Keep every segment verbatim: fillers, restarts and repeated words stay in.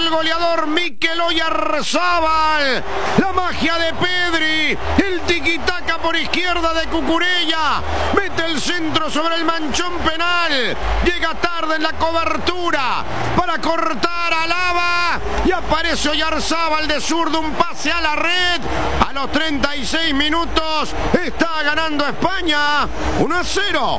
el goleador Mikel Oyarzabal. La magia de Pedri. El tiquitaca por izquierda de Cucurella. Mete el centro sobre el manchón penal. Llega tarde en la cobertura para cortar a Alaba. Y aparece Oyarzabal de zurdo. Un pase a la red. A los treinta y seis minutos está ganando España uno a cero.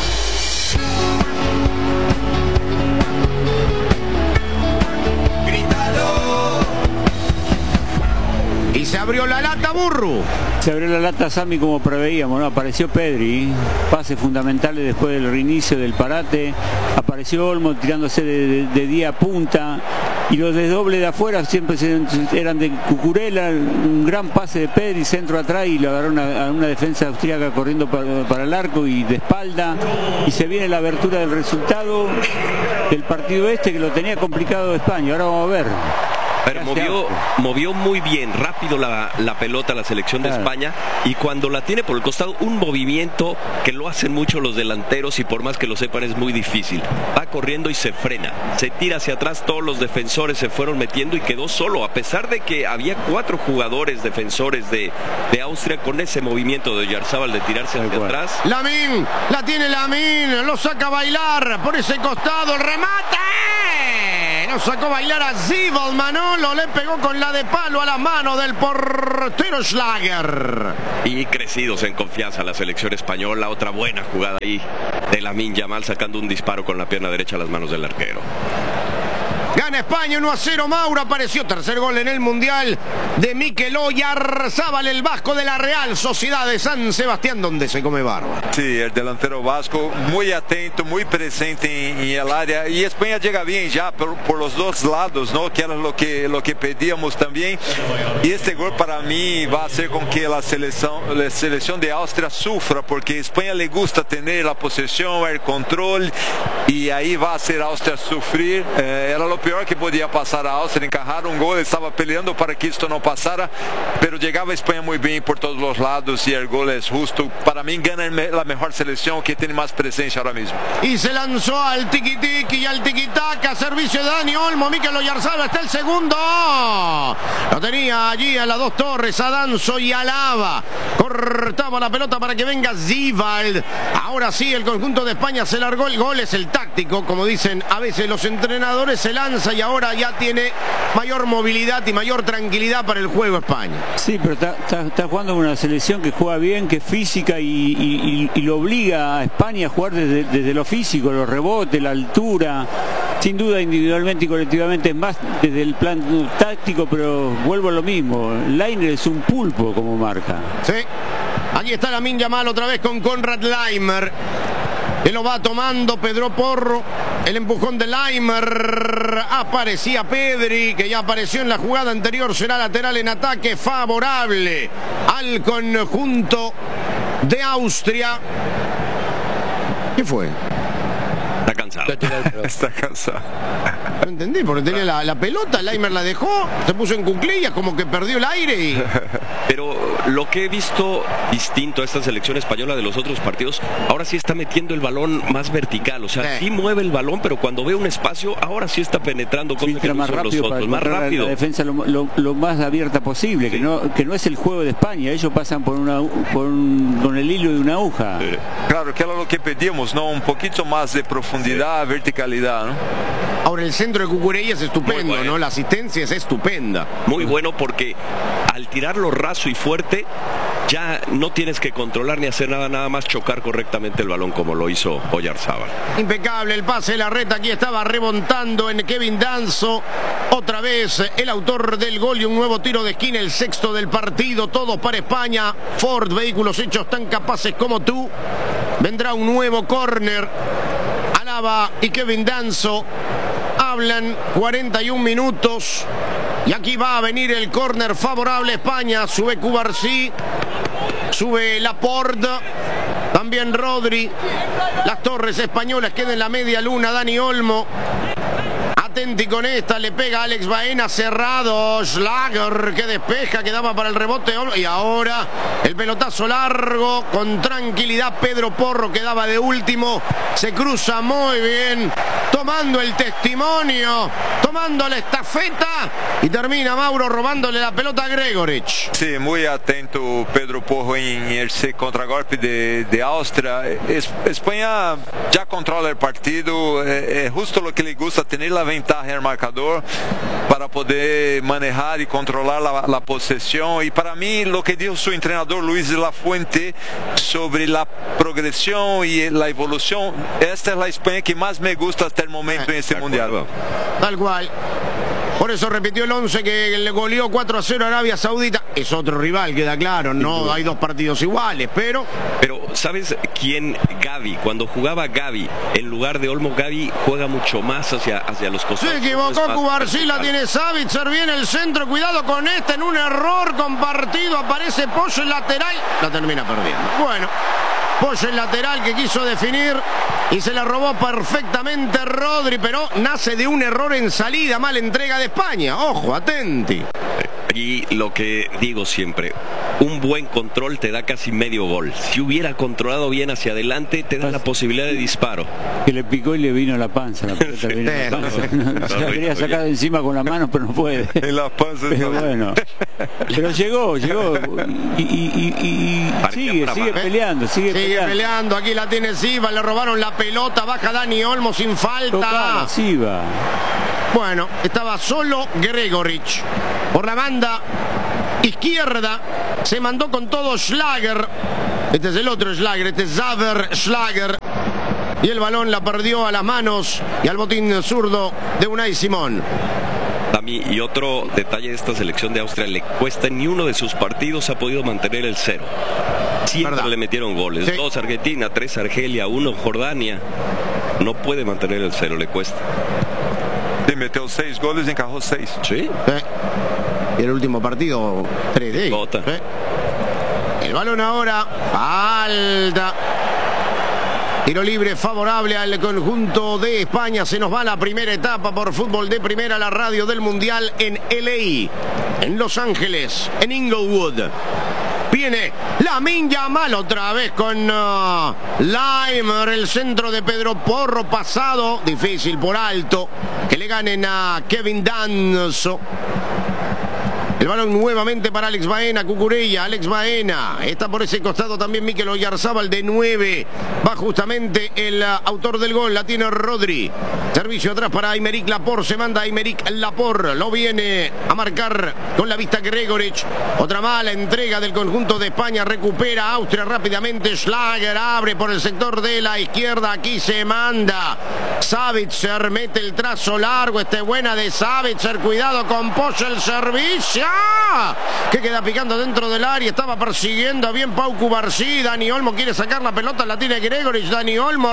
Y se abrió la lata, Burru. Se abrió la lata, Sami, como preveíamos, ¿no? Apareció Pedri, pases fundamentales después del reinicio del parate. Apareció Olmo tirándose de, de, de día a punta. Y los desdobles de afuera siempre eran de Cucurella. Un gran pase de Pedri, centro atrás, y le agarró una, a una defensa austríaca corriendo para, para el arco y de espalda. Y se viene la abertura del resultado del partido este, que lo tenía complicado España. Ahora vamos a ver. Pero movió, movió muy bien, rápido la, la pelota la selección de claro. España, y cuando la tiene por el costado, un movimiento que lo hacen mucho los delanteros, y por más que lo sepan es muy difícil. Va corriendo y se frena, se tira hacia atrás, todos los defensores se fueron metiendo y quedó solo, a pesar de que había cuatro jugadores defensores de, de Austria, con ese movimiento de Oyarzabal de tirarse hacia bueno. atrás. Lamine, la tiene Lamine, lo saca a bailar por ese costado, el remate. Lo sacó a bailar a Zibel, Manolo le pegó con la de palo a la mano del portero Schlager. Y crecidos en confianza la selección española. Otra buena jugada ahí de Lamine Yamal sacando un disparo con la pierna derecha a las manos del arquero. Gana España uno a cero. Mauro apareció, tercer gol en el Mundial de Mikel Oyarzabal, el vasco de la Real Sociedad de San Sebastián, donde se come barba. Sí, el delantero vasco muy atento, muy presente en, en el área, y España llega bien ya por, por los dos lados, ¿no? Que era lo que, lo que pedíamos también. Y este gol para mí va a hacer con que la selección, la selección de Austria sufra, porque a España le gusta tener la posesión, el control, y ahí va a hacer a Austria sufrir. Eh, era lo peor que podía pasar a Austria, encajar un gol, estaba peleando para que esto no pasara, pero llegaba España muy bien por todos los lados y el gol es justo. Para mí gana la mejor selección, que tiene más presencia ahora mismo. Y se lanzó al tiki-tiki y al tiki-taka, servicio de Dani Olmo. Mikel Oyarzabal está el segundo. Lo tenía allí a las dos torres, a Danso y a Lava. Cortaba la pelota para que venga Zivald. Ahora sí, el conjunto de España se largó. El gol es el táctico, como dicen a veces los entrenadores, se lanza y ahora ya tiene mayor movilidad y mayor tranquilidad para el juego España. Sí, pero está, está, está jugando con una selección que juega bien, que es física, y, y, y, y lo obliga a España a jugar desde, desde lo físico, los rebotes, la altura. Sin duda, individualmente y colectivamente es más desde el plan táctico, pero vuelvo a lo mismo. Lainer es un pulpo como marca. Sí, aquí está Lamine Yamal otra vez con Konrad Laimer. Él lo va tomando Pedro Porro. El empujón de Laimer. Aparecía Pedri, que ya apareció en la jugada anterior. Será lateral en ataque favorable al conjunto de Austria. ¿Qué fue? Está cansado. Está cansado. No entendí, porque tenía la, la pelota, Laimer la dejó, se puso en cuclillas, como que perdió el aire y... Pero lo que he visto distinto a esta selección española de los otros partidos, ahora sí está metiendo el balón más vertical, o sea, sí, sí mueve el balón, pero cuando ve un espacio, ahora sí está penetrando con más rápido, para más rápido. La defensa lo, lo, lo más abierta posible, sí. que, no, que no es el juego de España, ellos pasan por, una, por un, con el hilo de una aguja. Sí. Claro, que era lo que pedimos, ¿no? Un poquito más de profundidad, sí. verticalidad, ¿no? Ahora el centro de Cucurella es estupendo, bueno. ¿no? La asistencia es estupenda. Muy bueno, porque al tirarlo raso y fuerte, ya no tienes que controlar ni hacer nada, nada más chocar correctamente el balón como lo hizo Oyarzabal. Impecable el pase, la reta aquí estaba remontando en Kevin Danso. Otra vez el autor del gol y un nuevo tiro de esquina, el sexto del partido, todos para España. Ford, vehículos hechos tan capaces como tú. Vendrá un nuevo córner. Alaba y Kevin Danso hablan, cuarenta y un minutos. Y aquí va a venir el córner favorable a España. Sube Cubarsí, sube Laporte, también Rodri. Las torres españolas quedan en la media luna. Dani Olmo Atenti con esta, le pega Alex Baena, cerrado, Schlager que despeja, que daba para el rebote, y ahora el pelotazo largo, con tranquilidad Pedro Porro, que daba de último, se cruza muy bien, tomando el testimonio, tomando la estafeta, y termina Mauro robándole la pelota a Gregorich. Sí, muy atento Pedro Porro en ese contragolpe de, de Austria. Es, España ya controla el partido, es, es justo lo que le gusta, tener la ventaja en el marcador para poder manejar y controlar la, la posesión. Y para mí lo que dijo su entrenador Luis de la Fuente sobre la progresión y la evolución, esta es la España que más me gusta hasta el momento en este mundial. Tal cual. Por eso repitió el once que le goleó cuatro a cero a Arabia Saudita. Es otro rival, queda claro, no hay dos partidos iguales, pero... Pero, ¿sabes quién? Gavi. Cuando jugaba Gavi, en lugar de Olmo, Gavi juega mucho más hacia, hacia los costados. Se equivocó Cubarsí, la tiene Savitzer, viene el centro, cuidado con este, en un error compartido, aparece Pollo en lateral, la termina perdiendo. Bueno, Pollo en lateral que quiso definir y se la robó perfectamente Rodri, pero nace de un error en salida, mala entrega de España. Ojo, atenti. Y lo que digo siempre, un buen control te da casi medio gol. Si hubiera controlado bien hacia adelante, te da la posibilidad de disparo. Que le picó y le vino la panza. La pelota Sí, vino a la panza. No, no, se la quería sacar de encima con la mano, pero no puede. En la panza. Pero bueno, pero llegó, llegó. Y, y, y, y sigue, sigue peleando, sigue, Sigue peleando. peleando, aquí la tiene Silva, le robaron la pelota, baja Dani Olmo sin falta. Tocala, Silva. Bueno, estaba solo Gregorich. Por la banda izquierda se mandó con todo Schlager. Este es el otro Schlager, este es Xaver Schlager. Y el balón la perdió a las manos y al botín zurdo de Unai Simón. A mí, y otro detalle de esta selección de Austria, le cuesta, ni uno de sus partidos ha podido mantener el cero. Siempre ¿verdad? Le metieron goles. Sí. Dos Argentina, tres Argelia, uno Jordania. No puede mantener el cero, le cuesta. Le metió seis goles y encajó seis. Sí. Eh, Y el último partido, tres de Bota. eh. El balón ahora, falta. Tiro libre favorable al conjunto de España. Se nos va la primera etapa por Fútbol de Primera, la radio del Mundial en L A, en Los Ángeles, en Inglewood. Viene Lamine Yamal otra vez con uh, Leimer, el centro de Pedro Porro pasado, difícil por alto, que le ganen a Kevin Danso. El balón nuevamente para Alex Baena, Cucurella, Alex Baena. Está por ese costado también Mikel Oyarzábal de nueve. Va justamente el uh, autor del gol, la tiene Rodri. Servicio atrás para Aymeric Laporte, se manda Aymeric Laporte. Lo viene a marcar con la vista Gregorich. Otra mala entrega del conjunto de España. Recupera Austria rápidamente. Schlager abre por el sector de la izquierda. Aquí se manda Savitzer, mete el trazo largo. Este buena de Savitzer. Cuidado con Pollo, el servicio. Que queda picando dentro del área. Estaba persiguiendo bien Pau Cubarsí. Dani Olmo quiere sacar la pelota. La tiene Gregorich. Dani Olmo,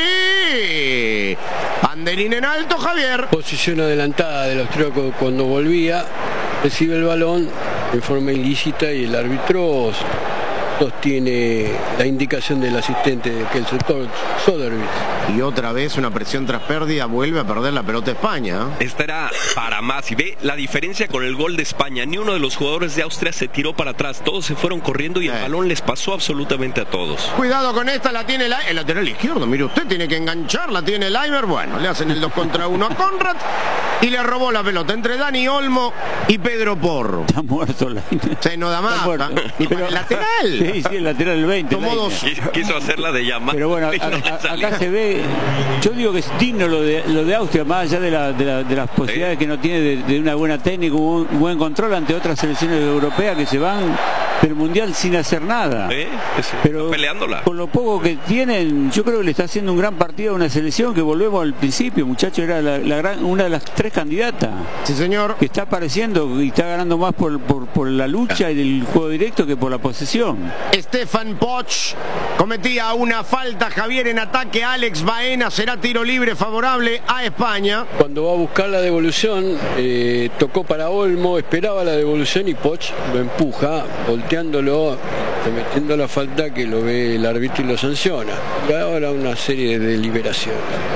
Rodri. Banderín en alto, Javier. Posición adelantada del austríaco cuando volvía. Recibe el balón de forma ilícita y el árbitro sostiene la indicación del asistente de que el sector Sodervich. Y otra vez una presión tras pérdida, vuelve a perder la pelota España. Esta era para más. Y ve la diferencia con el gol de España. Ni uno de los jugadores de Austria se tiró para atrás. Todos se fueron corriendo y el Eh. balón les pasó absolutamente a todos. Cuidado con esta, la tiene la, el lateral izquierdo. Mire usted, tiene que enganchar, la tiene Leimer. Bueno, le hacen el dos contra uno a Conrad y le robó la pelota entre Dani Olmo y Pedro Porro. Está muerto la... Se no da más. muerto. Ni para el lateral. Sí, sí, el lateral del veinte. Tomó la- dos. Quiso- Quiso hacerla de llamar. Pero bueno, a- y no le a- salió. acá se ve, yo digo que es digno lo de, lo de Austria, más allá de, la, de, la, de las posibilidades Sí. que no tiene de, de una buena técnica, un buen control ante otras selecciones europeas que se van del Mundial sin hacer nada. ¿Eh? Es- Pero está peleándola. con lo poco que tienen, yo creo que le está haciendo un gran partido a una selección que, volvemos al principio, muchachos, era la, la gran, una de las tres candidatas, Sí, señor. que está apareciendo y está ganando más por, por, por la lucha y el juego directo que por la posesión. Stefan Poch cometía una falta, Javier, en ataque. Alex Baena, será tiro libre favorable a España. Cuando va a buscar la devolución, eh, tocó para Olmo, esperaba la devolución y Poch lo empuja, volteándolo, cometiendo la falta que lo ve el árbitro y lo sanciona. Y ahora una serie de deliberaciones. Ahora,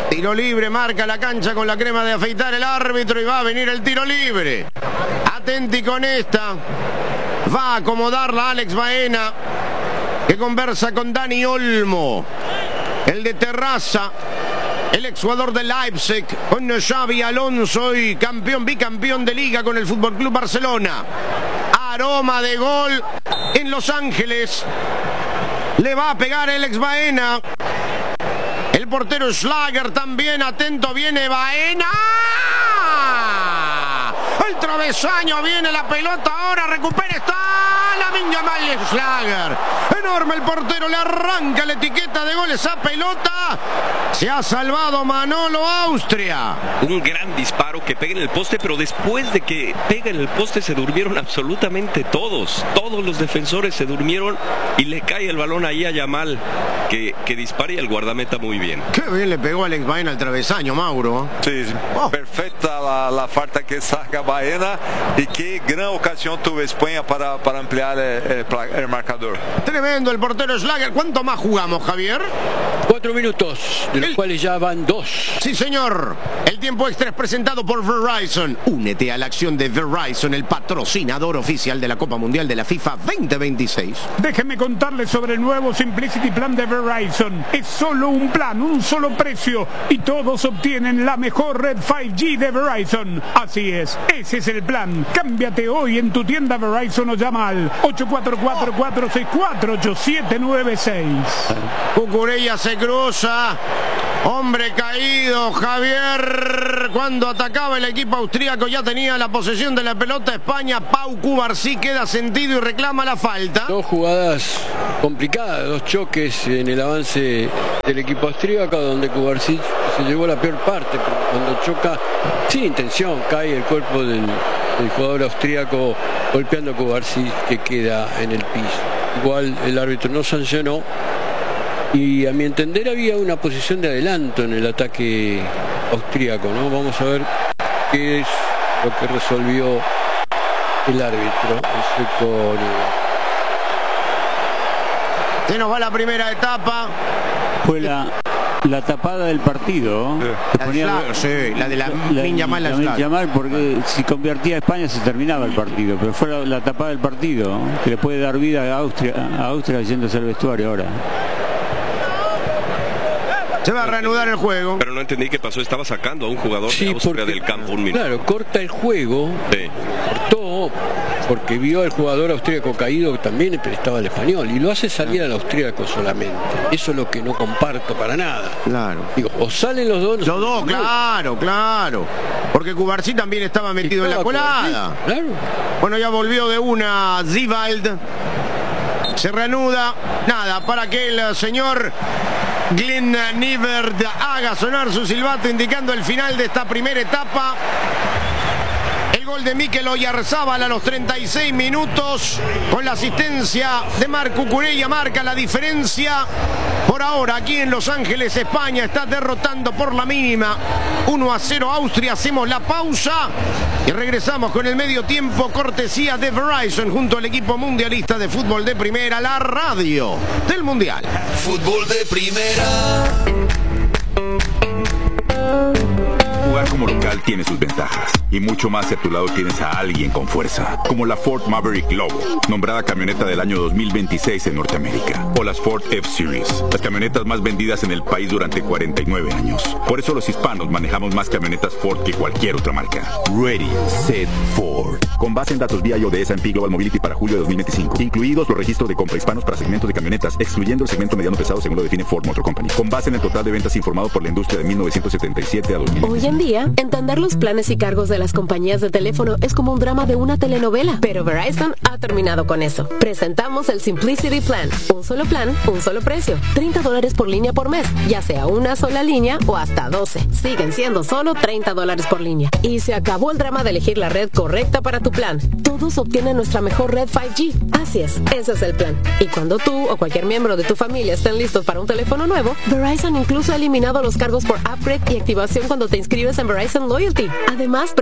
Tiro libre, marca la cancha con la crema de afeitar el árbitro y va a venir el tiro libre. Atenti con esta. Va a acomodarla Alex Baena, que conversa con Dani Olmo, el de Terraza, el exjugador de Leipzig, con Xavi Alonso y campeón, bicampeón de liga con el F C Barcelona. Aroma de gol en Los Ángeles. Le va a pegar Alex Baena. El portero Schlager también, atento, viene Baena. El travesaño, viene la pelota, ahora recupera, está Lamine Yamal Schlager. Enorme el portero, le arranca la etiqueta de gol esa pelota. Se ha salvado Manolo Austria. Un gran disparo que pega en el poste, pero después de que pega en el poste se durmieron absolutamente todos. Todos los defensores se durmieron y le cae el balón ahí a Yamal, que, que dispara y el guardameta muy bien. Qué bien le pegó Alex Baena al travesaño, Mauro. Sí, oh. Perfecta la, la falta que saca Baena y qué gran ocasión tuvo España para, para ampliar el, el, el marcador. Tremendo el portero Schlager. ¿Cuánto más jugamos, Javier? Cuatro minutos, de los el... cuales ya van dos. Sí, señor. El tiempo extra es presentado por Verizon. Únete a la acción de Verizon, el patrocinador oficial de la Copa Mundial de la FIFA veinte veintiséis. Déjenme contarles sobre el nuevo Simplicity Plan de Verizon. Es solo un plan, un solo precio y todos obtienen la mejor red cinco G de Verizon. Así es, ese es el plan. Cámbiate hoy en tu tienda Verizon o llama al ocho cuatro cuatro, cuatro seis cuatro, ocho siete nueve seis. Cucurella se cruza. Hombre caído, Javier. Cuando atacaba el equipo austríaco ya tenía la posesión de la pelota España. Pau Cubarsí queda sentido y reclama la falta. Dos jugadas complicadas, dos choques en el avance del equipo austríaco, donde Cubarsí se llevó la peor parte. Cuando choca sin intención, cae el cuerpo del, del jugador austríaco golpeando a Cubarsí, que queda en el piso. Igual el árbitro no sancionó. Y a mi entender había una posición de adelanto en el ataque austríaco, ¿no? Vamos a ver qué es lo que resolvió el árbitro. Con... Se nos va la primera etapa. Fue la, la tapada del partido. Sí. La, ponía, la, sí, la de la Lamine Yamal, porque si convertía a España se terminaba el partido. Pero fue la, la tapada del partido, que le puede dar vida a Austria, a Austria yéndose al vestuario ahora. Se va a reanudar el juego. Pero no entendí qué pasó. Estaba sacando a un jugador sí, de Austria porque, del campo un minuto. Claro, corta el juego. Sí. Cortó porque vio al jugador austríaco caído que también prestaba al español. Y lo hace salir al austríaco solamente. Eso es lo que no comparto para nada. Claro. Digo, o salen los dos. Los dos, claro, claro. Porque Cubarsí también estaba metido estaba en la colada. Cubarsí, claro. Bueno, ya volvió de una Zivald. Se reanuda. Nada, para que el señor Glenn Nivert haga sonar su silbato indicando el final de esta primera etapa. El gol de Mikel Oyarzábal a los treinta y seis minutos con la asistencia de Marc Cucurella marca la diferencia. Por ahora aquí en Los Ángeles, España está derrotando por la mínima uno a cero Austria. Hacemos la pausa y regresamos con el medio tiempo, cortesía de Verizon junto al equipo mundialista de fútbol de primera, la radio del mundial. Fútbol de primera. Jugar como local tiene sus ventajas y mucho más si a tu lado tienes a alguien con fuerza, como la Ford Maverick Lobo, nombrada camioneta del año dos mil veintiséis en Norteamérica, o las Ford F-Series, las camionetas más vendidas en el país durante cuarenta y nueve años. Por eso los hispanos manejamos más camionetas Ford que cualquier otra marca. Ready, Set, Ford. Con base en datos V I A de S and P Global Mobility para julio de dos mil veinticinco, incluidos los registros de compra hispanos para segmentos de camionetas, excluyendo el segmento mediano pesado según lo define Ford Motor Company, con base en el total de ventas informado por la industria de mil novecientos setenta y siete a dos mil veinticinco. Hoy en día, entender los planes y cargos de las compañías de teléfono es como un drama de una telenovela, pero Verizon ha terminado con eso. Presentamos el Simplicity Plan. Un solo plan, un solo precio. treinta dólares por línea por mes, ya sea una sola línea o hasta doce. Siguen siendo solo treinta dólares por línea. Y se acabó el drama de elegir la red correcta para tu plan. Todos obtienen nuestra mejor red cinco G. Así es, ese es el plan. Y cuando tú o cualquier miembro de tu familia estén listos para un teléfono nuevo, Verizon incluso ha eliminado los cargos por upgrade y activación cuando te inscribes en Verizon Loyalty. Además,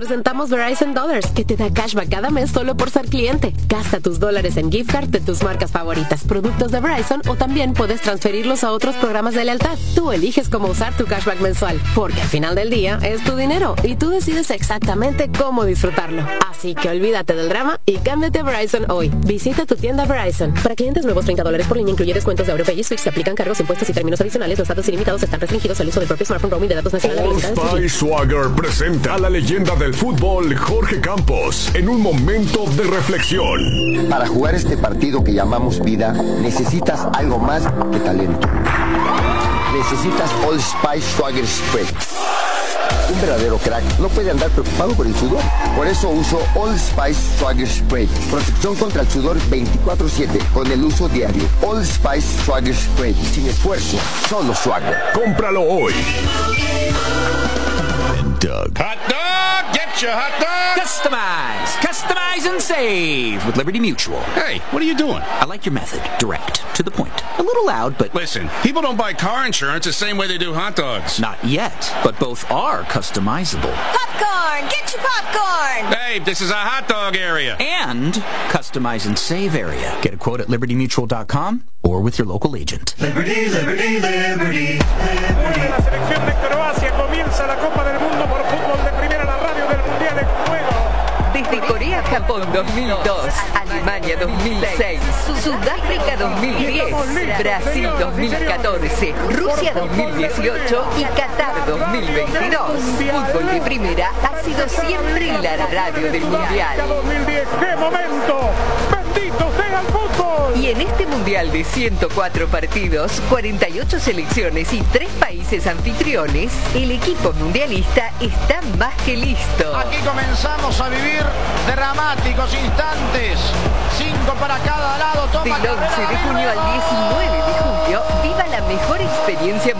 presentamos Verizon Dollars, que te da cashback cada mes solo por ser cliente. Gasta tus dólares en gift card de tus marcas favoritas, productos de Verizon, o también puedes transferirlos a otros programas de lealtad. Tú eliges cómo usar tu cashback mensual, porque al final del día es tu dinero y tú decides exactamente cómo disfrutarlo. Así que olvídate del drama y cámbiate a Verizon hoy. Visita tu tienda Verizon. Para clientes nuevos, treinta dólares por línea, incluye descuentos de AuroPay y Switch. Se aplican cargos, impuestos y términos adicionales. Los datos ilimitados están restringidos al uso del propio smartphone roaming de datos nacionales. All Spice Swagger presenta a la leyenda del fútbol Jorge Campos en un momento de reflexión. Para jugar este partido que llamamos vida, necesitas algo más que talento. Necesitas All Spice Swagger Spray. Un verdadero crack no puede andar preocupado por el sudor. Por eso uso All Spice Swagger Spray. Protección contra el sudor veinticuatro siete con el uso diario. All Spice Swagger Spray. Sin esfuerzo, solo Swagger. Cómpralo hoy. Doug. Hot dog! Get your hot dog! Customize! Customize and save with Liberty Mutual. Hey, what are you doing? I like your method. Direct. To the point. A little loud, but... Listen, people don't buy car insurance the same way they do hot dogs. Not yet, but both are customizable. Popcorn! Get your popcorn! Hey, this is a hot dog area. And customize and save area. Get a quote at liberty mutual dot com or with your local agent. Liberty, Liberty, Liberty, Liberty. La selección de Croacia comienza la Copa del Mundo por fútbol de primera, la radio del Mundial en juego. Desde Corea-Japón dos mil dos, Alemania dos mil seis, Sudáfrica dos mil diez, Brasil dos mil catorce, Rusia dos mil dieciocho y Qatar dos mil veintidós. Fútbol de primera ha sido siempre la radio del Mundial. dos mil diez, ¡qué momento! ¡Bendito sea el fútbol! Y en este Mundial de ciento cuatro partidos, cuarenta y ocho selecciones y tres países anfitriones, el equipo mundialista está más que listo. Aquí comenzamos a vivir dramáticos instantes. Cinco para cada lado. Toma Del once de junio al diecinueve de julio, viva la mejor experiencia